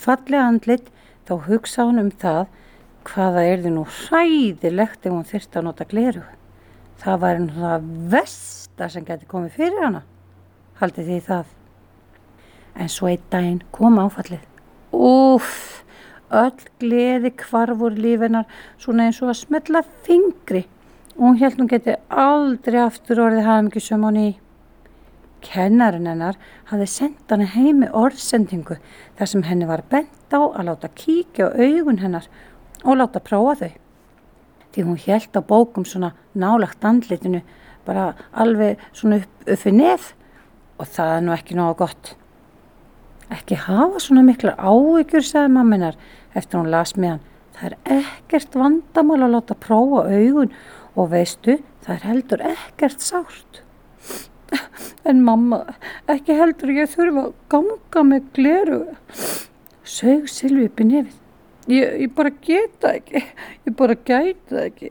sitt fallega andlit, þá hugsaði hún það hvað það yrði nú hræðilegt ef hún þyrfti að nota gleraugu. Það væri nú það versta sem gæti komið fyrir hana. Haldið þið það? En svo einn daginn kom áfallið. Úff, öll gleði hvarf úr lífi hennar, svona eins og að smella fingri. Og hún hélt hún geti aldrei aftur orðið hamingjusöm á ný. Kennarinn hennar hafði sendt hana heim með orðsendingu þar sem henni var bent á að láta kíkja á augun hennar og láta prófa þau. Því hún hélt á bókum svona nálagt andlitinu, bara alveg svona upp við nef, og það nú ekki nógu gott. Ekki hafa svona miklar áhyggjur, sagði mamma hennar eftir hún las með hann. Það ekkert vandamál að láta prófa augun og veistu, það heldur ekkert sárt. En mamma, ekki heldur ég þurfa að ganga með gleraugu, saug Silvi upp í nefið. Ég bara geta ekki, ég bara gæta ekki.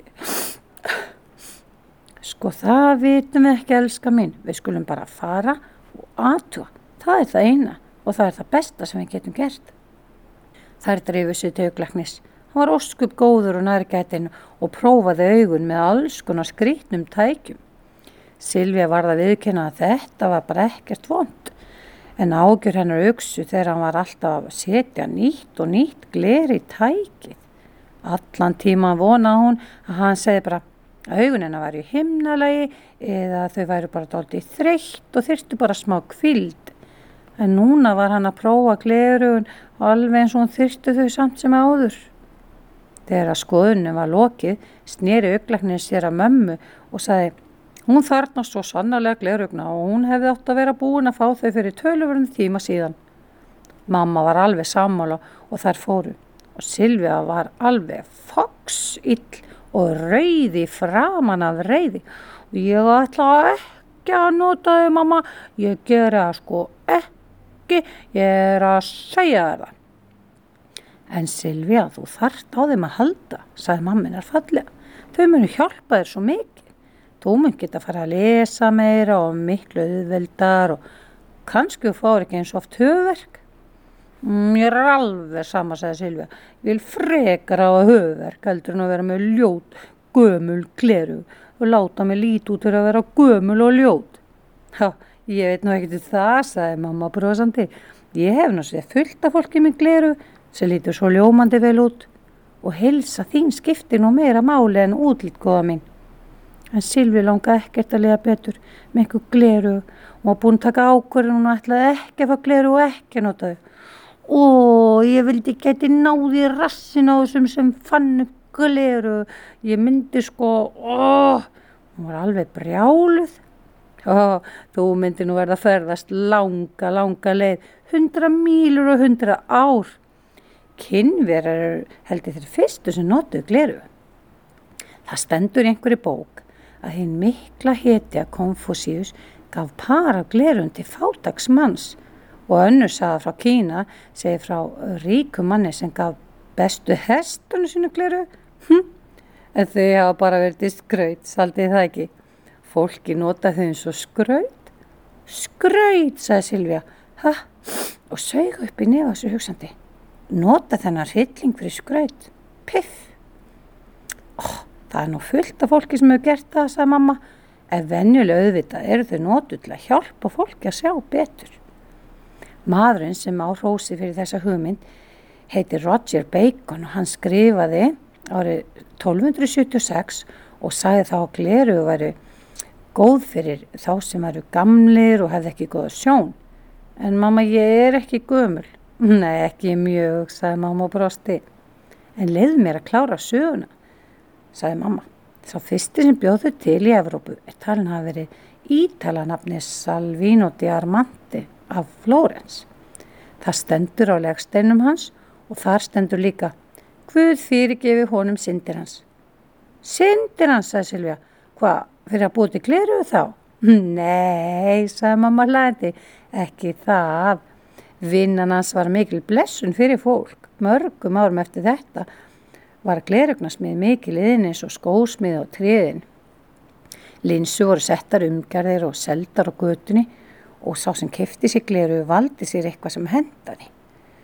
Sko, það vitum við ekki, elska mín. Við skulum bara fara og athuga. Það það eina og það það besta sem við getum gert. Þær drifu sig til augnlæknis. Hann var óskup góður og nærgætinn og prófaði augun með alls konar skrýtnum tækjum. Silvía varð að viðurkenna að þetta var bara ekkert vont. En ágjör hennar uxu þegar hann var alltaf að setja nýtt og nýtt gler í tækið. Allan tíman vonaði hún að hann segði bara að augun hennar væri í himnalagi eða þau væru bara dálítið þreytt og þyrftu bara smá hvíld. En núna var hann að prófa gleraugun alveg eins og hún þyrftu þau samt sem áður. Þegar að skoðunum var lokið, sneri augnlæknirinn sér að mömmu og sagði: hún þarfnast svo sannarlega glerugna og hún hefði átt að vera búin að fá þau fyrir töluverðum tíma síðan. Mamma var alveg sammála og þær fóru og Silvía var alveg foxill og rauð í framan af reiði. Ég ætla ekki að nota þau, mamma, ég gera sko ekki, ég að segja þér það. En Silvía, þú þarft á þeim að halda, sagði mamma hennar fallega. Þau munu hjálpa þér svo mikið. Þú mun geta að fara að lesa meira og miklu auðveldar og kannski þú fáir ekki eins og oft höfuðverk. Ég alveg sama, sagði Silvía. Ég vil frekar á höfuðverk heldur en að vera með ljót, gömul gleraugu og láta mig líta út fyrir að vera gömul og ljót. Já, ég veit nú ekki til það, sagði mamma brosandi. Ég hef nú séð fullt af fólki með gleraugu sem lítur svo ljómandi vel út og heilsa þín skiptir nú meira máli en útlit, góða mín. En Silvi langaði ekkert að liða betur með einhver gleraugu og var búin að taka ákvörðun og ætlaði ekki að fá gleraugu og ekki að nota þau. Ég vildi gæti náði rassin á þessum sem fann upp gleraugu. Ég myndi sko, hún var alveg brjáluð. Þú myndi nú verða að ferðast langa leið, 100 mílur og 100 ár. Kínverjar heldur þeir fyrstu sem notuðu gleraugu. Það stendur í einhverri bók að hinn mikla hetja Konfúsíus gaf par af gleraugun til fátæks manns og önnur saga frá Kína segir frá ríkum manni sem gaf bestu hestunum sínu gleraugu. En þau hafa bara verið til skraut, saldið það ekki. Fólki nota þau eins og skraut. Skraut, sagði Silvía, og saug upp í nefið þessu hugsandi. Nota þennan hrylling fyrir skraut. Piff. Það nú fullt af fólki sem hefur gert það, sagði mamma. Ef venjulega auðvitað eru þau notuð til að hjálpa fólki að sjá betur. Maðurinn sem á hrósi fyrir þessa hugmynd heitir Roger Bacon og hann skrifaði árið 1276 og sagði þá að gleraugu væru góð fyrir þá sem væru gamlir og hefði ekki góða sjón. En mamma, ég ekki gömul. Nei, ekki mjög, sagði mamma og brosti. En leyfðu mér að klára söguna, sagði mamma. Sá fyrsti sem bjóð þau til í Evrópu talinn hafi verið Ítalanafni Salvino di Armante af Flórens. Það stendur á legsteinum hans og þar stendur líka: Guð fyrirgefi honum syndir hans. Syndir hans, sagði Silvía. Hvað, fyrir að búa til gleraugu þá? Nei, sagði mamma hlæjandi, ekki það. Vinnan hans var mikil blessun fyrir fólk. Mörgum árum eftir þetta var glerugnasmið mikil iðn eins og skósmið og tréðin. Linsu voru settar umgerðir og seldar á götunni og sá sem keypti sér gleraugu valdi sér eitthvað sem hentaði.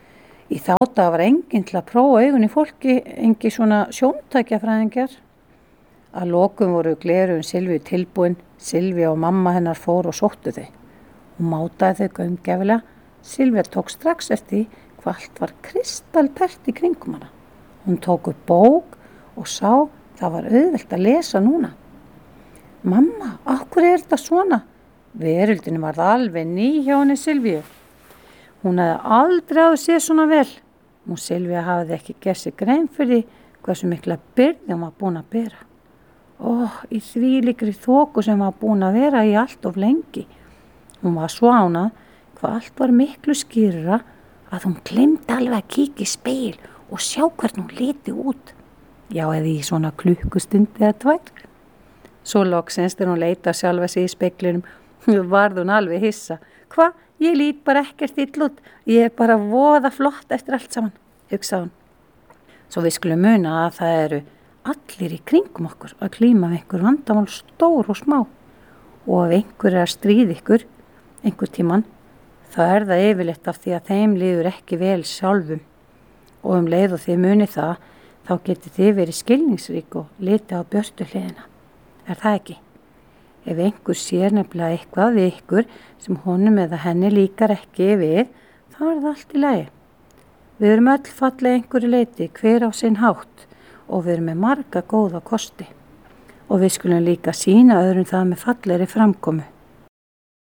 Í þá daga var enginn til að prófa augun í fólki, engi svona sjóntækjafræðingjar. Að lokum voru gleraugun Silvíu tilbúin, Silvía og mamma hennar fóru og sóttu þau. Hún mátaði þau gaumgæfilega. Silvía tók strax eftir hvað allt var kristaltært í kringum hana. Hún tók upp bók og sá það var auðvelt að lesa núna. Mamma, af hverju er þetta svona? Veröldin var alveg ný hjá henni Silvíu. Hún hefði aldrei áður séð svona vel. Hún Silvía hafði ekki gert sér grein fyrir því hversu mikla byrði hún var búin að bera. Í þvílíkri þoku sem var búin að vera í allt of lengi. Hún var svo ánað hvað allt var miklu skýrara að hún gleymdi alveg að kíkja í spegil og sjá hvernig hún liti út. Já, eða í svona klukkustundi eða 2. Svo loksins þegar hún leita sjálfa sig í speglinum, varð hún alveg hissa. Hva? Ég lít bara ekkert illa út. Ég er bara voða flott eftir allt saman, hugsaði hún. Svo við skulum muna að það eru allir í kringum okkur að klíma við einhver vandamál stór og smá. Og ef einhver er að stríða ykkur, einhver tíman, þá er það yfirleitt af því að þeim líður ekki vel sjálfum. Og leið og þið muni það, þá getið þið verið skilningsrík og litið á björtu hliðina. Er það ekki? Ef einhver sér nefnilega eitthvað við ykkur sem honum eða henni líkar ekki við, þá er það allt í lagi. Við erum öll fallega einhverju leyti, hver á sinn hátt, og við erum með marga góða kosti. Og við skulum líka sýna öðrum það með fallegri framkomu.